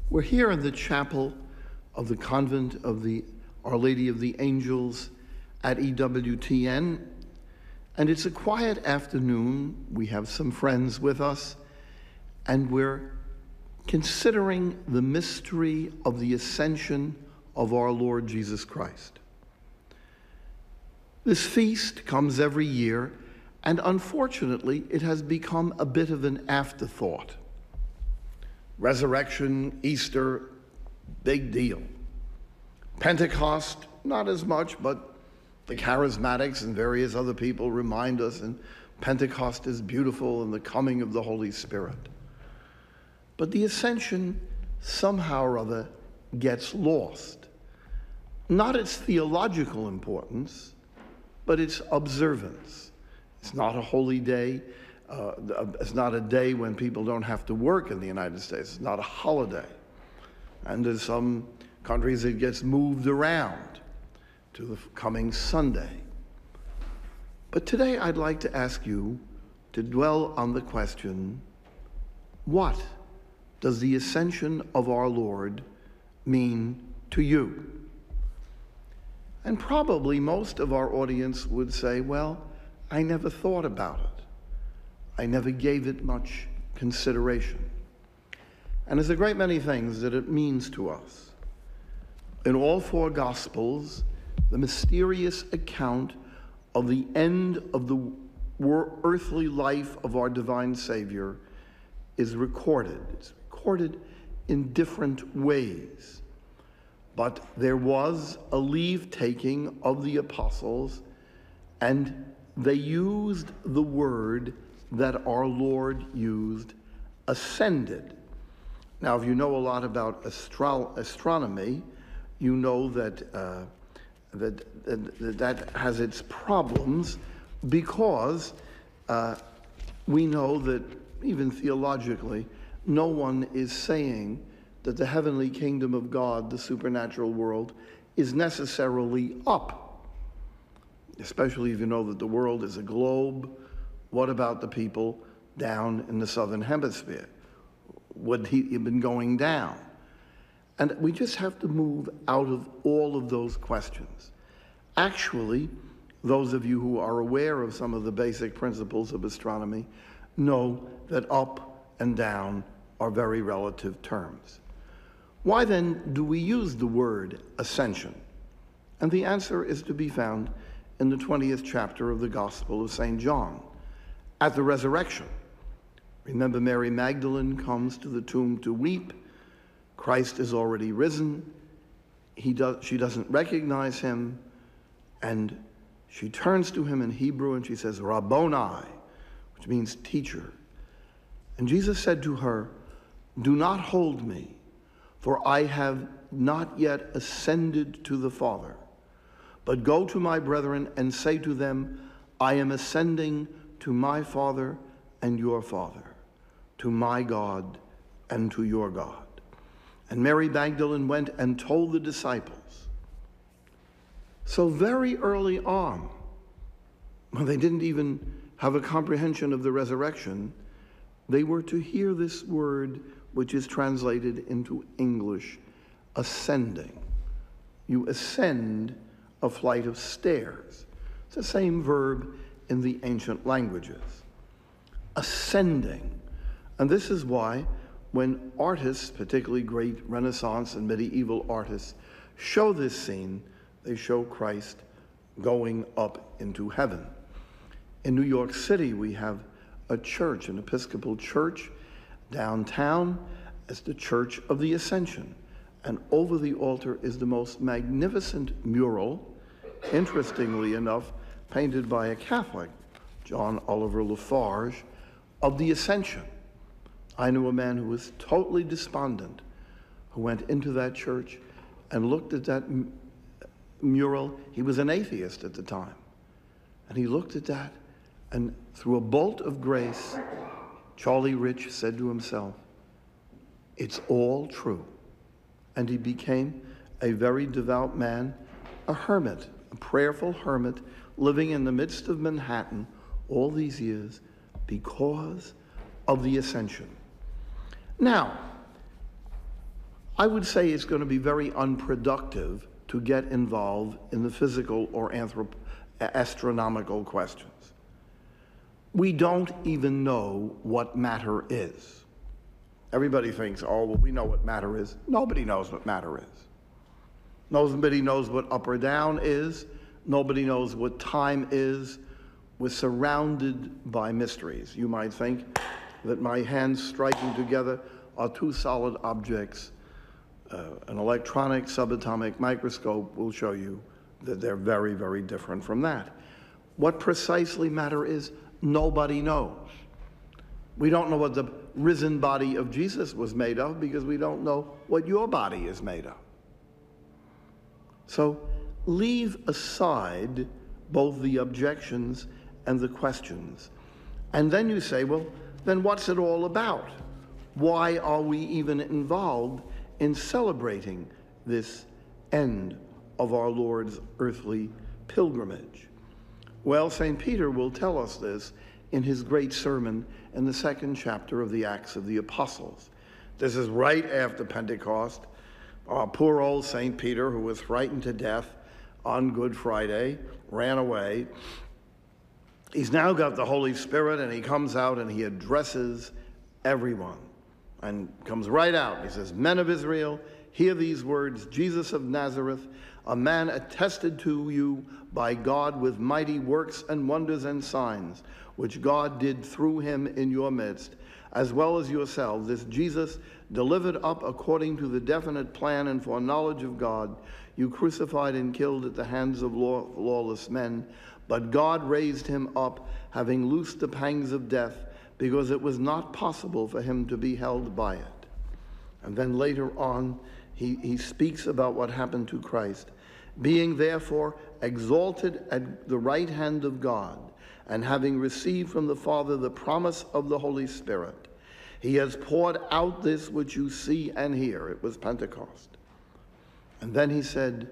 We're here in the chapel of the convent of the Our Lady of the Angels at EWTN, and it's a quiet afternoon. We have some friends with us, and we're considering the mystery of the ascension of our Lord Jesus Christ. This feast comes every year, and unfortunately, it has become a bit of an afterthought. Resurrection, Easter, big deal. Pentecost, not as much, but the charismatics and various other people remind us, and Pentecost is beautiful and the coming of the Holy Spirit. But the ascension somehow or other gets lost. Not its theological importance, but its observance. It's not a holy day. It's not a day when people don't have to work in the United States. It's not a holiday. And in some countries it gets moved around to the coming Sunday. But today I'd like to ask you to dwell on the question, what does the ascension of our Lord mean to you? And probably most of our audience would say, well, I never thought about it. I never gave it much consideration. And there's a great many things that it means to us. In all four Gospels, the mysterious account of the end of the earthly life of our divine Savior is recorded. It's recorded in different ways. But there was a leave-taking of the apostles, and they used the word that our Lord used, ascended. Now, if you know a lot about astronomy, you know that that has its problems, because we know that even theologically, no one is saying that the heavenly kingdom of God, the supernatural world, is necessarily up, especially if you know that the world is a globe. What about the people down in the southern hemisphere? Would he have been going down? And we just have to move out of all of those questions. Actually, those of you who are aware of some of the basic principles of astronomy know that up and down are very relative terms. Why then do we use the word ascension? And the answer is to be found in the 20th chapter of the Gospel of St. John. At the resurrection, remember, Mary Magdalene comes to the tomb to weep. Christ is already risen. She doesn't recognize him, and she turns to him in Hebrew and she says, Rabboni, which means teacher. And Jesus said to her, do not hold me, for I have not yet ascended to the Father. But go to my brethren and say to them, I am ascending to my Father and your Father, to my God and to your God. And Mary Magdalene went and told the disciples. So very early on, when they didn't even have a comprehension of the resurrection, they were to hear this word, which is translated into English, ascending. You ascend a flight of stairs. It's the same verb in the ancient languages. Ascending. And this is why when artists, particularly great Renaissance and medieval artists, show this scene, they show Christ going up into heaven. In New York City, we have a church, an Episcopal church, downtown as the Church of the Ascension. And over the altar is the most magnificent mural, interestingly enough, painted by a Catholic, John Oliver Lafarge, of the Ascension. I knew a man who was totally despondent, who went into that church and looked at that mural. He was an atheist at the time. And he looked at that, and through a bolt of grace, Charlie Rich said to himself, it's all true. And he became a very devout man, a hermit, a prayerful hermit, living in the midst of Manhattan all these years because of the Ascension. Now, I would say it's going to be very unproductive to get involved in the physical or astronomical questions. We don't even know what matter is. Everybody thinks, oh, well, we know what matter is. Nobody knows what matter is. Nobody knows what up or down is. Nobody knows what time is. We're surrounded by mysteries. You might think that my hands striking together are two solid objects. An electronic subatomic microscope will show you that they're very, very different from that. What precisely matter is, nobody knows. We don't know what the risen body of Jesus was made of because we don't know what your body is made of. So leave aside both the objections and the questions. And then you say, well, then what's it all about? Why are we even involved in celebrating this end of our Lord's earthly pilgrimage? Well, St. Peter will tell us this in his great sermon in the 2nd chapter of the Acts of the Apostles. This is right after Pentecost. Our poor old St. Peter, who was frightened to death on Good Friday, ran away. He's now got the Holy Spirit, and he comes out and he addresses everyone and comes right out. He says, "Men of Israel, hear these words. Jesus of Nazareth, a man attested to you by God with mighty works and wonders and signs, which God did through him in your midst, as well as yourselves. This Jesus, delivered up according to the definite plan and foreknowledge of God, you crucified and killed at the hands of lawless men. But God raised him up, having loosed the pangs of death, because it was not possible for him to be held by it." And then later on, he speaks about what happened to Christ. "Being therefore exalted at the right hand of God, and having received from the Father the promise of the Holy Spirit, he has poured out this which you see and hear." It was Pentecost. And then he said,